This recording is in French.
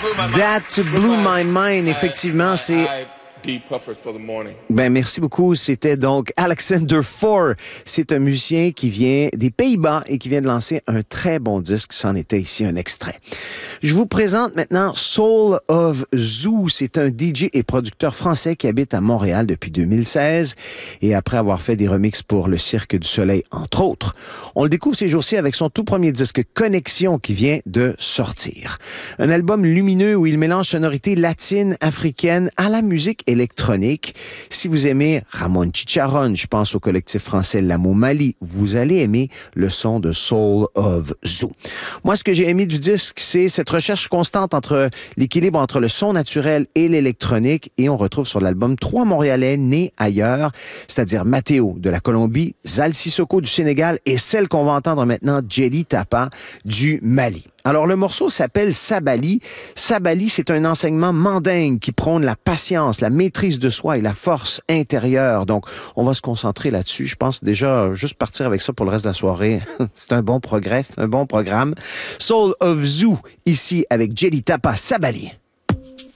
That Blew My Mind, effectivement, c'est... Ben, merci beaucoup. C'était donc Alexander Four. C'est un musicien qui vient des Pays-Bas et qui vient de lancer un très bon disque. C'en était ici un extrait. Je vous présente maintenant Soul of Zoo. C'est un DJ et producteur français qui habite à Montréal depuis 2016. Et après avoir fait des remixes pour le Cirque du Soleil, entre autres, on le découvre ces jours-ci avec son tout premier disque Connexion qui vient de sortir. Un album lumineux où il mélange sonorités latines, africaines à la musique électronique. Si vous aimez Ramon Chicharron, je pense au collectif français L'Amo Mali, vous allez aimer le son de Soul of Zoo. Moi, ce que j'ai aimé du disque, c'est cette recherche constante entre l'équilibre entre le son naturel et l'électronique, et on retrouve sur l'album 3 Montréalais nés ailleurs, c'est-à-dire Mathéo de la Colombie, Zal Sissoko du Sénégal et celle qu'on va entendre maintenant, Djely Tapa du Mali. Alors, le morceau s'appelle Sabali. Sabali, c'est un enseignement mandingue qui prône la patience, la maîtrise de soi et la force intérieure. Donc, on va se concentrer là-dessus. Je pense déjà juste partir avec ça pour le reste de la soirée. C'est un bon progrès, c'est un bon programme. Soul of Zoo, ici avec Djely Tapa, Sabali.